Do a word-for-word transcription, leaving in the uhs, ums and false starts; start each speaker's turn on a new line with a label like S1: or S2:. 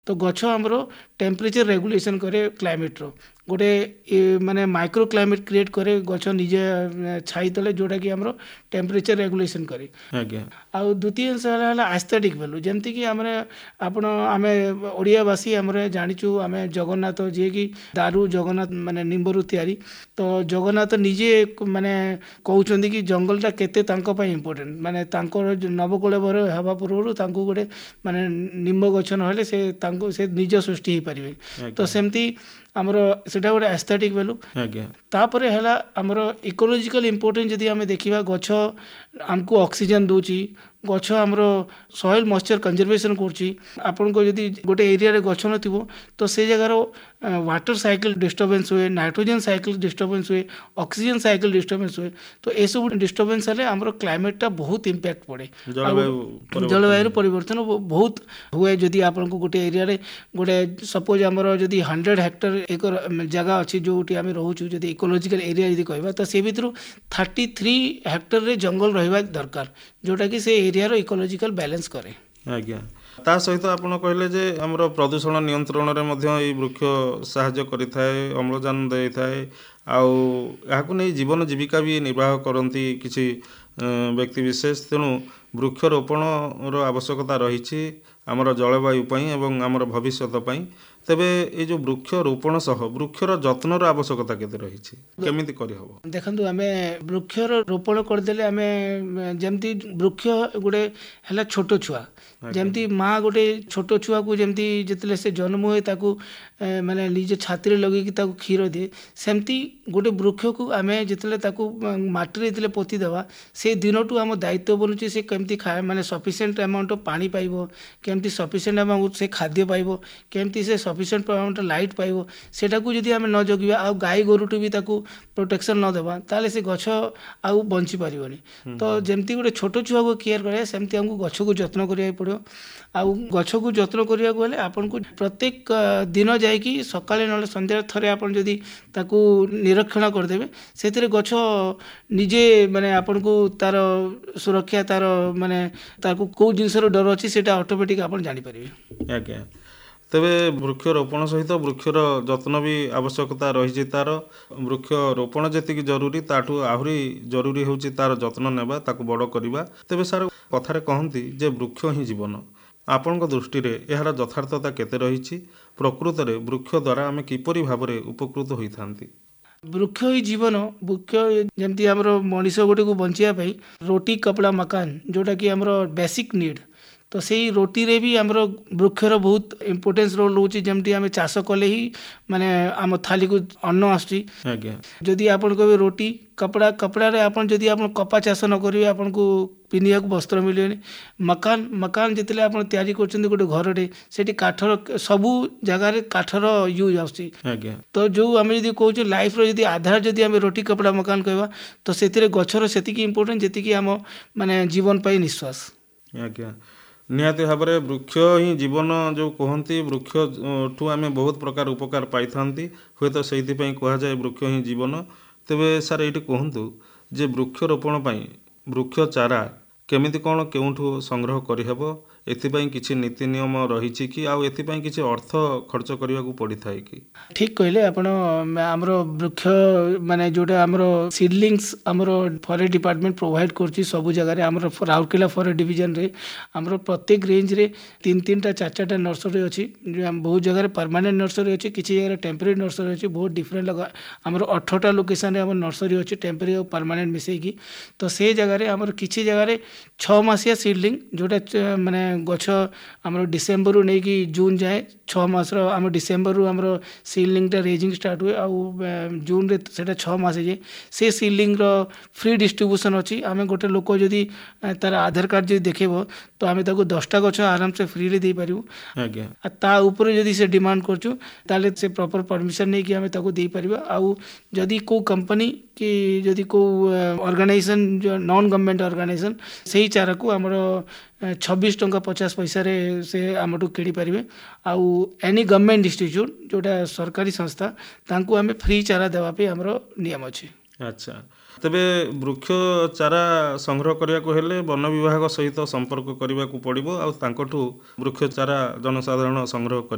S1: तो गछ आमर टेम्परेचर रेगुलेशन करे क्लाइमेट रो गोटे माने माइक्रो क्लाइमेट क्रिएट करे गछ निजे छाई तले जोटा कि हमरो टेम्परेचर रेगुलेशन करे
S2: आज्ञा
S1: आ द्वितीय अंश है एस्थेटिक वैल्यू जमती कि आम आपण आम ओडियावासी आम जाचु आम जगन्नाथ जी कि दारू जगन्नाथ माने निम्बरू तैयारी तो जगन्नाथ निजे माने कहउछंदी कि जंगलटा केते तांको पय इंपोर्टेंट माने तांको नवकुलवर हवा पूर्व तांको गोटे माने निम्ब गछ नहले से तांको से निज सृष्टि हो पारिबे तो सेमती आमर सेटा गोटे एस्थेटिक वैल्यू
S2: आज्ञा
S1: तापर है आमर इकोलोजिकल इंपोर्टेंस जदि आम देखा गछ आमको ऑक्सीजन दूची गछ आमर सॉइल मॉइस्चर कंजर्वेशन करछि आपन को जदि गोटे एरिया रे गछ नथिबो तो से जगार वाटर साइकिल डिस्टर्बेंस हुए नाइट्रोजन साइकिल डिस्टर्बेंस हुए ऑक्सीजन साइकिल डिस्टर्बेंस हुए तो ये सब डिस्टर्बेंस हेले आमर क्लाइमेटटा बहुत इंपैक्ट पड़े जलवायु परिवर्तन बहुत हुए जदि आपन को गोटे एरिया रे गोटे सपोज आमर जदि हंड्रेड हेक्टर एक जगह अच्छी जो आम रोचु जदि इकोलोजिकल एरिया जदि कहबा तो से भितर थर्टी थ्री हेक्टर रे जंगल रहिबा दरकार जोटा कि से एरिया रो इकोलोजिकल बैलेंस करे
S2: आज्ञा ता सहित आपण कहले जे हमरो प्रदूषण नियंत्रण रे मध्य ई वृक्ष सहाय्य करिथाए अम्लजान देइथाए आउ याकु नै जीवन जीविका भी निर्वाह करती किसी व्यक्ति विशेष तेणु वृक्षरोपण रो आवश्यकता रही आमर जलवायु पई एवं आमर भविष्यत पई तेबे ये जो वृक्ष रोपण सह वृक्षर जत्नर आवश्यकता केते रही केमिति करि हबो
S1: देखंतु आमे वृक्षर रोपण करदेले आमे जेमति वृक्ष गोटे हला छोटो छुआ जेमति माँ गोटे छोटो छुआ को जेमति जतले से जन्म हुए ताकू माने निजे छाती लगे कि ताकू क्षीर दिए सेमति गोटे वृक्ष को आमे जतले ताकू माटी रे पोती देवा से दिनटू आम दायित्व बनुची से केमति खाए माने सफिशिएंट अमाउंट ऑफ पानी पाइबो केमति सफिशिएंट अमाउंट से खाद्य पाइबो केमति से सफिशिएंट अमाउंट लाइट पाइबो सेटा को जदि आमे न जगिबा आ गाई गोरुटू भी ताकू प्रोटेक्शन न देबा ताले से गछ आउ बंची पारिबोनी तो जेमति गोटे छोटो छुआ को केयर करे सेमति हमको गछ को जत्न करिया पड़ो आउ गछ को जत्न करिया को आपन को प्रत्येक दिन जाइकी सकाळे न संध्या थरे आपन जदि ताकू निरीक्षण करदेबे सेतिरे गछ निजे माने आपन को तार सुरक्षा तार माने ताकू को जिनसर डर अछि सेटा ऑटोमेटिक आपन जानि परिबे
S2: आज्ञा तेबे वृक्षरोपण सहित वृक्षर जत्न भी आवश्यकता रही तार वृक्षरोपण जी जरूरी ताठू आहरी जरूरी होची तार जत्न नेबा ताकू बड़ करबा तेबे सार कथारे कहंती जे वृक्ष ही जीवन आपनक दृष्टि रे एहार यथार्थता केते रही प्रकृत रे वृक्ष द्वारा आमे किपरि भाबरे उपकृत होइथांती
S1: वृक्ष ही जीवन वृक्ष जमती आमर मनीष गोटे को बंचिया पई रोटी कपड़ा मकान जोटा कि आमर बेसिक नीड तो सही रोटी रे भी आमर वृक्षर बहुत इंपोर्टेंस रोल रोचे जमती आम चाष कले ही माने आम थाली को अन्न आसुची जदि आपन कहबे रोटी कपड़ा कपड़ा रे आपन जदि आपन कपा चाष न करिवे आपन को पिनिया को वस्त्र मिलेनी मकान मकान जितले आपन तैयारी करछन गोटे घर रे सेठी काठर सबु जगह रे काठर यूज आसुची तो जो आम जदि कहूँ लाइफ रो जदि आधार जदि आम रोटी कपड़ा मकान कहबा तो सेतिरे गछर सेतिकी इंपोर्टेंट जेतिकी आम माने जीवन पाई निश्वास
S2: आज्ञा निहाती भाव में वृक्ष ही जीवन जो कहती वृक्ष ठू आम बहुत प्रकार उपकार पाई था हुए तो से कहुए वृक्ष ही जीवन तेबे सार ये कहतु जे वृक्षरोपण वृक्ष चारा केमिति कौन केउठू संग्रह करहब एथिपाई किछि नीति नियम रही कि आउ एथिपाई किछि अर्थ खर्च करने को पड़ी थाए कि
S1: ठीक कहले आपण आमर वृक्ष माने जोटा आमर सीडलिंग्स आमर फॉरेस्ट डिपार्टमेंट प्रोवाइड करछि सब जगह रे आमर राउरकेला फॉरेस्ट डिवीजन रे आमर प्रत्येक रेंज रे तीन तीन टा चार चार नर्सरी अच्छी बहुत जगह परमानेंट नर्सरी अच्छी किसी जगह टेम्परेरी नर्सरी अच्छी बहुत डिफरेंट लगा आमर अठरटा लोकेशन रे आमर नर्सरी अच्छी टेम्परेरी और परमानेंट मिसेकी तो से जगह रे आमर किसी जगह रे छः मासिया सीडलिंग जोटा माने गछ आमर डिसेम्बर रु नहीं कि जून जाए छः मास आम डिसेम्बर रु आमर सीडलिंगटा रेजिंग स्टार्ट हुए आउ जून रे सेटा छः मास जाए से सीडलिंग रो फ्री डिस्ट्रीब्यूशन अच्छी आम गोटे लोक जदि तार आधार कार्ड जदि देखेब तो आम ताको दसटा गछ आराम से फ्री दे पारिबु
S2: आज्ञा
S1: ता ऊपर जदि से डिमांड करछु ताले से प्रॉपर परमिशन नहीं कि आम ताको दे पारिबा आउ जदि को कंपनी कि जदि को ऑर्गेनाइजेशन जो नॉन गवर्नमेंट ऑर्गेनाइजेशन सही चारा को आमर छब्बीस टंका पचास पैसा रे से आमठू किणी पारिबे आउ एनी गवर्नमेंट इंस्टीट्यूट जोटा सरकारी संस्था तांको आमे फ्री चारा देवा पे हमरो नियम अछि
S2: अच्छा तेबे वृक्ष चारा संग्रह करिया को हेले वन विभाग सहित संपर्क करिया को पड़िबो आ तांकोठू वृक्ष चारा जनसाधारण संग्रह